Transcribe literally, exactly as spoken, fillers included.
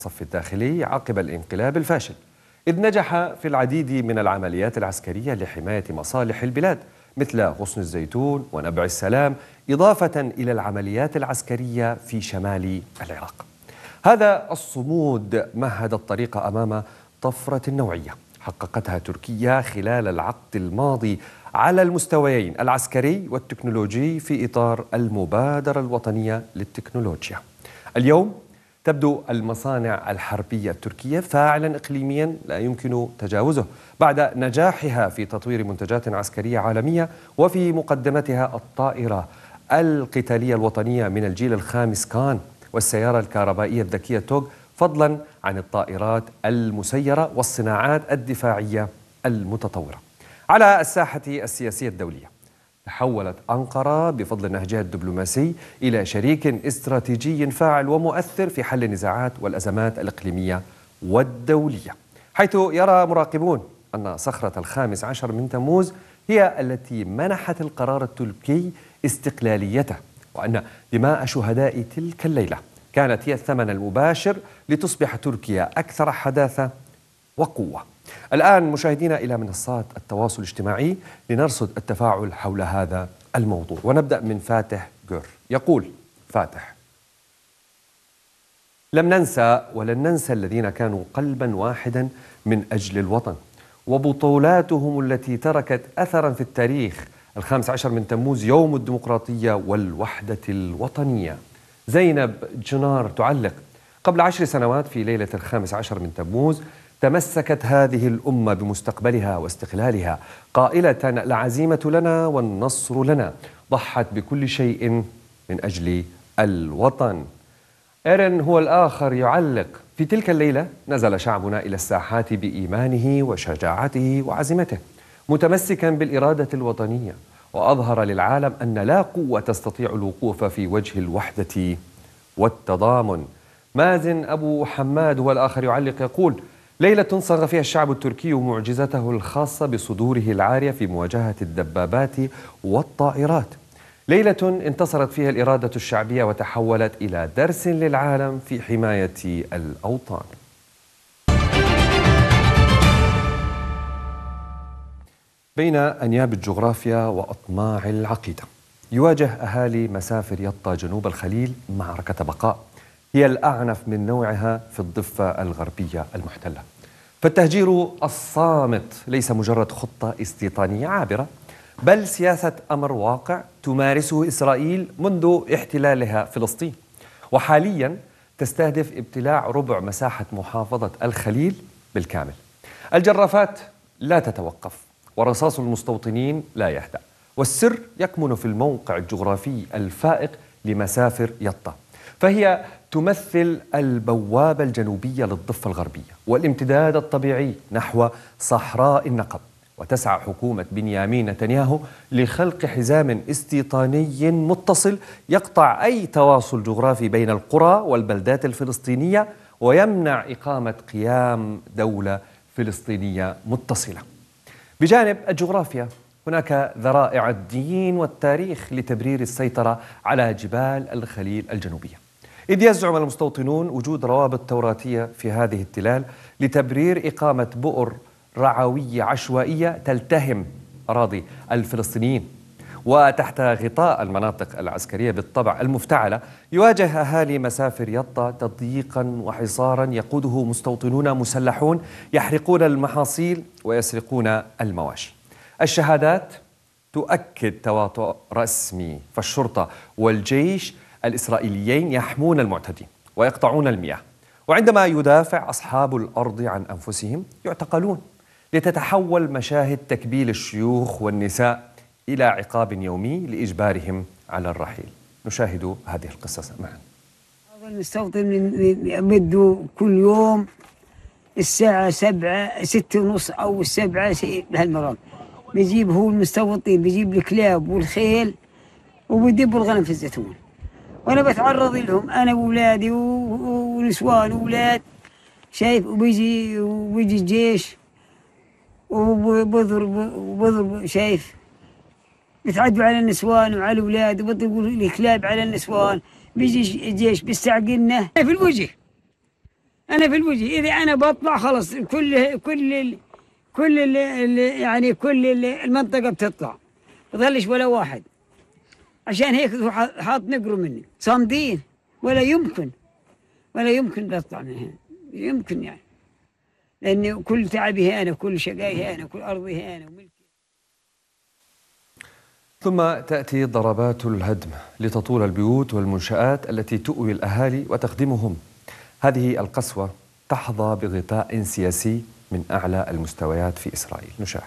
الصف الداخلي عقب الانقلاب الفاشل، إذ نجح في العديد من العمليات العسكرية لحماية مصالح البلاد مثل غصن الزيتون ونبع السلام، إضافة إلى العمليات العسكرية في شمال العراق. هذا الصمود مهد الطريق أمام طفرة نوعية حققتها تركيا خلال العقد الماضي على المستويين العسكري والتكنولوجي في إطار المبادرة الوطنية للتكنولوجيا. اليوم تبدو المصانع الحربية التركية فاعلا إقليميا لا يمكن تجاوزه بعد نجاحها في تطوير منتجات عسكرية عالمية، وفي مقدمتها الطائرة القتالية الوطنية من الجيل الخامس كان والسيارة الكهربائية الذكية توغ، فضلا عن الطائرات المسيرة والصناعات الدفاعية المتطورة. على الساحة السياسية الدولية تحولت أنقرة بفضل نهجها الدبلوماسي إلى شريك استراتيجي فاعل ومؤثر في حل النزاعات والأزمات الإقليمية والدولية، حيث يرى مراقبون أن صخرة الخامس عشر من تموز هي التي منحت القرار التركي استقلاليته، وأن دماء شهداء تلك الليلة كانت هي الثمن المباشر لتصبح تركيا أكثر حداثة وقوة. الآن مشاهدينا إلى منصات التواصل الاجتماعي لنرصد التفاعل حول هذا الموضوع، ونبدأ من فاتح جور. يقول فاتح: لم ننسى ولن ننسى الذين كانوا قلبا واحدا من أجل الوطن وبطولاتهم التي تركت أثرا في التاريخ. الخامس عشر من تموز يوم الديمقراطية والوحدة الوطنية. زينب جنار تعلق: قبل عشر سنوات في ليلة الخامس عشر من تموز تمسكت هذه الأمة بمستقبلها واستقلالها قائلة: العزيمة لنا والنصر لنا، ضحت بكل شيء من أجل الوطن. إيرن هو الآخر يعلق: في تلك الليلة نزل شعبنا إلى الساحات بإيمانه وشجاعته وعزيمته، متمسكا بالإرادة الوطنية، وأظهر للعالم أن لا قوة تستطيع الوقوف في وجه الوحدة والتضامن. مازن أبو حماد هو الآخر يعلق يقول: ليلة صاغ فيها الشعب التركي معجزته الخاصة بصدوره العارية في مواجهة الدبابات والطائرات، ليلة انتصرت فيها الإرادة الشعبية وتحولت إلى درس للعالم في حماية الأوطان. بين أنياب الجغرافيا وأطماع العقيدة يواجه أهالي مسافر يطا جنوب الخليل معركة بقاء هي الأعنف من نوعها في الضفة الغربية المحتلة. فالتهجير الصامت ليس مجرد خطة استيطانية عابرة، بل سياسة أمر واقع تمارسه إسرائيل منذ احتلالها فلسطين، وحاليا تستهدف ابتلاع ربع مساحة محافظة الخليل بالكامل. الجرافات لا تتوقف ورصاص المستوطنين لا يهدأ، والسر يكمن في الموقع الجغرافي الفائق لمسافر يطا، فهي تمثل البوابة الجنوبية للضفة الغربية والامتداد الطبيعي نحو صحراء النقب. وتسعى حكومة بنيامين نتنياهو لخلق حزام استيطاني متصل يقطع أي تواصل جغرافي بين القرى والبلدات الفلسطينية، ويمنع إقامة قيام دولة فلسطينية متصلة. بجانب الجغرافيا هناك ذرائع الدين والتاريخ لتبرير السيطرة على جبال الخليل الجنوبية، إذ يزعم المستوطنون وجود روابط توراتية في هذه التلال لتبرير إقامة بؤر رعوية عشوائية تلتهم أراضي الفلسطينيين. وتحت غطاء المناطق العسكرية بالطبع المفتعلة يواجه أهالي مسافر يطا تضييقا وحصارا يقوده مستوطنون مسلحون يحرقون المحاصيل ويسرقون المواشي. الشهادات تؤكد تواطؤ رسمي، فالشرطة والجيش الإسرائيليين يحمون المعتدين ويقطعون المياه، وعندما يدافع أصحاب الأرض عن أنفسهم يعتقلون، لتتحول مشاهد تكبيل الشيوخ والنساء إلى عقاب يومي لإجبارهم على الرحيل. نشاهد هذه القصص معا. هذا المستوطن بده كل يوم الساعة سبعة ستة ونص أو السبعة بهالمرام بيجيب هو المستوطن بيجيب الكلاب والخيل وبيدب الغنم في الزيتون، وأنا بتعرض لهم أنا وأولادي ونسوان وأولاد شايف، وبيجي وبيجي الجيش وبضرب وبضرب شايف، بتعدوا على النسوان وعلى الأولاد وبضربوا الكلاب على النسوان، بيجي الجيش بيستعقلنا في الوجه. أنا في الوجه، إذا أنا بطلع خلص كل كل ال كل ال ال يعني كل ال المنطقة بتطلع، بظلش ولا واحد. عشان هيك حاط نقروا مني صامدين، ولا يمكن ولا يمكن بطلع من هنا، يمكن يعني، لأن كل تعبي هنا، كل شقاي هنا، كل أرضي هنا وملكي. ثم تأتي ضربات الهدم لتطول البيوت والمنشآت التي تؤوي الأهالي وتخدمهم. هذه القسوة تحظى بغطاء سياسي من أعلى المستويات في إسرائيل. نشاهد.